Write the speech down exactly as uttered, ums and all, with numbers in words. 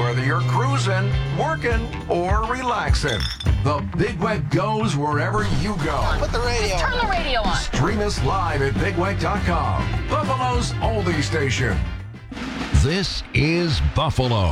Whether you're cruising, working, or relaxing, the Big Weck goes wherever you go. Put the radio on. Turn the radio on. Stream us live at big weck dot com, Buffalo's oldie station. This is Buffalo.